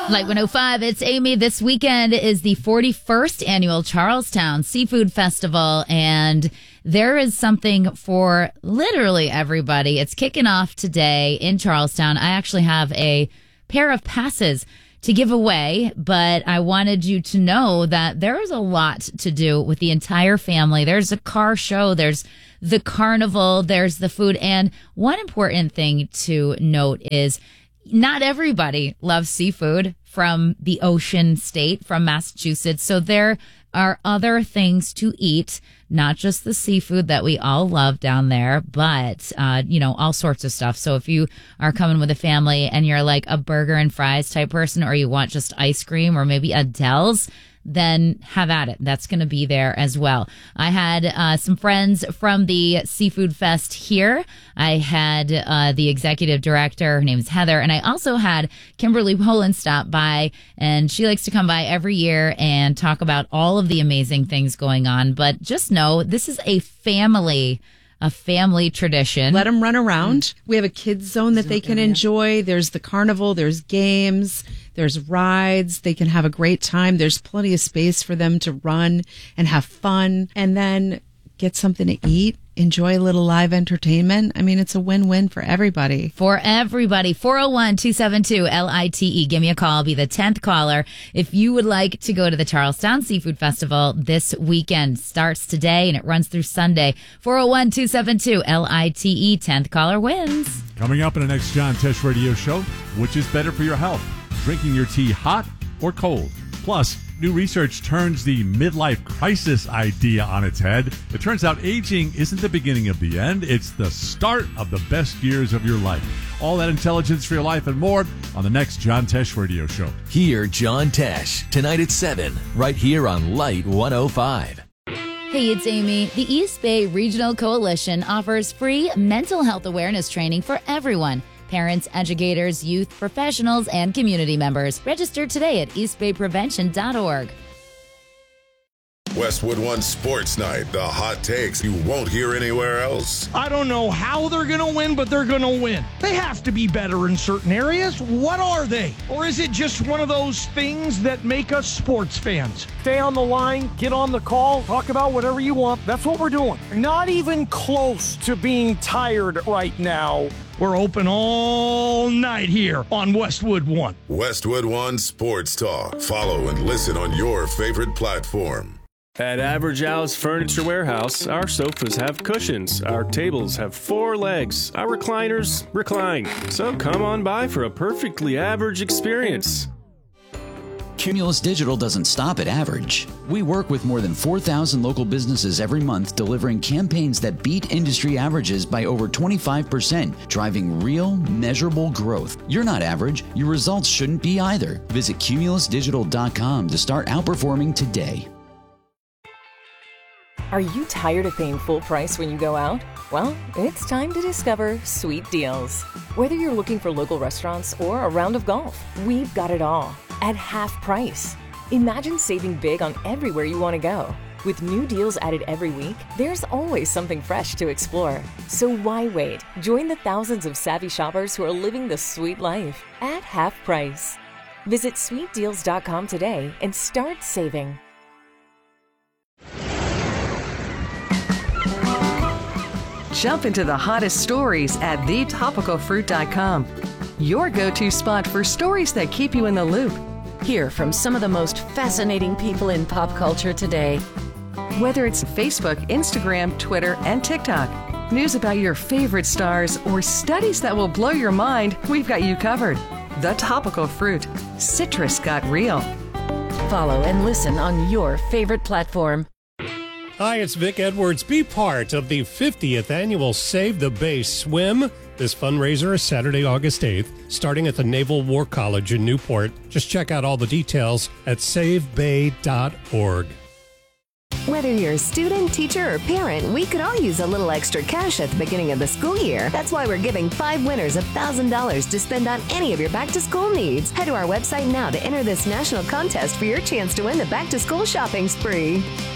Light 105, it's Amy. This weekend is the 41st annual Charlestown Seafood Festival, and there is something for literally everybody. It's kicking off today in Charlestown. I actually have a pair of passes to give away, but I wanted you to know that there is a lot to do with the entire family. There's a car show, there's the carnival, there's the food, and one important thing to note is not everybody loves seafood from the ocean state, from Massachusetts. So there are other things to eat, not just the seafood that we all love down there, but, all sorts of stuff. So if you are coming with a family and you're like a burger and fries type person, or you want just ice cream or maybe Adele's, then have at it. That's going to be there as well. I had some friends from the Seafood Fest here. I had the executive director. Her name is Heather. And I also had Kimberly Poland stop by. And she likes to come by every year and talk about all of the amazing things going on. But just know this is a family tradition. Let them run around. We have a kids zone that they can enjoy. There's the carnival. There's games. There's rides. They can have a great time. There's plenty of space for them to run and have fun and then get something to eat. Enjoy a little live entertainment. I mean, it's a win-win for everybody. For everybody. 401-272-LITE. Give me a call. I'll be the 10th caller. If you would like to go to the Charlestown Seafood Festival this weekend, starts today and it runs through Sunday. 401-272-LITE. 10th caller wins. Coming up in the next John Tesh Radio Show, which is better for your health? Drinking your tea hot or cold? Plus, new research turns the midlife crisis idea on its head. It turns out aging isn't the beginning of the end. It's the start of the best years of your life. All that intelligence for your life and more on the next John Tesh Radio Show. Hear John Tesh tonight at 7, right here on Light 105. Hey, it's Amy. The East Bay Regional Coalition offers free mental health awareness training for everyone. Parents, educators, youth, professionals, and community members. Register today at eastbayprevention.org. Westwood One Sports Night. The hot takes you won't hear anywhere else. I don't know how they're going to win, but they're going to win. They have to be better in certain areas. What are they? Or is it just one of those things that make us sports fans? Stay on the line, get on the call, talk about whatever you want. That's what we're doing. Not even close to being tired right now. We're open all night here on Westwood One. Westwood One Sports Talk. Follow and listen on your favorite platform. At Average Al's Furniture Warehouse, our sofas have cushions, our tables have 4 legs, our recliners recline. So come on by for a perfectly average experience. Cumulus Digital doesn't stop at average. We work with more than 4,000 local businesses every month, delivering campaigns that beat industry averages by over 25%, driving real, measurable growth. You're not average. Your results shouldn't be either. Visit cumulusdigital.com to start outperforming today. Are you tired of paying full price when you go out? Well, it's time to discover Sweet Deals. Whether you're looking for local restaurants or a round of golf, we've got it all at half price. Imagine saving big on everywhere you want to go. With new deals added every week, there's always something fresh to explore. So why wait? Join the thousands of savvy shoppers who are living the sweet life at half price. Visit sweetdeals.com today and start saving. Jump into the hottest stories at thetopicalfruit.com. Your go-to spot for stories that keep you in the loop. Hear from some of the most fascinating people in pop culture today. Whether it's Facebook, Instagram, Twitter, and TikTok, news about your favorite stars, or studies that will blow your mind, we've got you covered. The Topical Fruit. Citrus got real. Follow and listen on your favorite platform. Hi, it's Vic Edwards. Be part of the 50th annual Save the Bay Swim. This fundraiser is Saturday, August 8th, starting at the Naval War College in Newport. Just check out all the details at savebay.org. Whether you're a student, teacher, or parent, we could all use a little extra cash at the beginning of the school year. That's why we're giving 5 winners $1,000 to spend on any of your back-to-school needs. Head to our website now to enter this national contest for your chance to win the back-to-school shopping spree.